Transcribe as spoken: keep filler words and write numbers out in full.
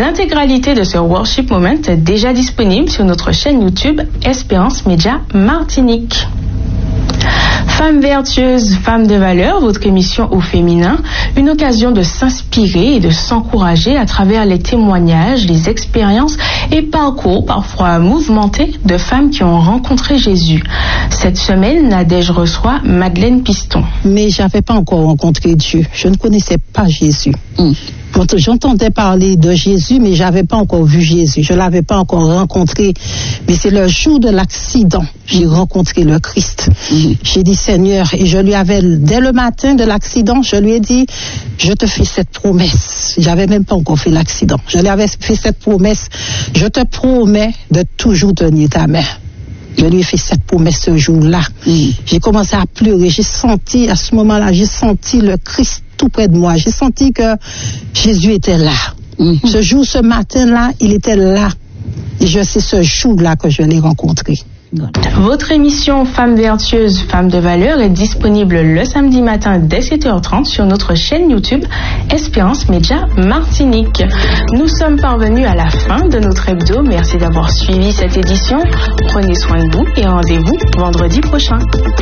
L'intégralité de ce Worship Moment est déjà disponible sur notre chaîne YouTube Espérance Média Martinique. Femmes vertueuses, femmes de valeur, votre émission au féminin, une occasion de s'inspirer et de s'encourager à travers les témoignages, les expériences et parcours parfois mouvementés de femmes qui ont rencontré Jésus. Cette semaine, Nadège reçoit Madeleine Piston. Mais je n'avais pas encore rencontré Dieu. Je ne connaissais pas Jésus. Mm. J'entendais parler de Jésus, mais je n'avais pas encore vu Jésus. Je ne l'avais pas encore rencontré. Mais c'est le jour de l'accident, j'ai rencontré le Christ. Mm-hmm. J'ai dit, Seigneur, et je lui avais, dès le matin de l'accident, je lui ai dit, je te fais cette promesse. J'avais même pas encore fait l'accident. Je lui avais fait cette promesse. Je te promets de toujours tenir ta main. Je lui ai fait cette promesse ce jour-là. Mm. J'ai commencé à pleurer. J'ai senti, à ce moment-là, j'ai senti le Christ tout près de moi. J'ai senti que Jésus était là. Mm. Ce jour, ce matin-là, il était là. Et je sais ce jour-là que je l'ai rencontré. Votre émission Femmes vertueuses, femmes de valeur est disponible le samedi matin dès sept heures trente sur notre chaîne YouTube Espérance Média Martinique. Nous sommes parvenus à la fin de notre hebdo. Merci d'avoir suivi cette édition. Prenez soin de vous et rendez-vous vendredi prochain.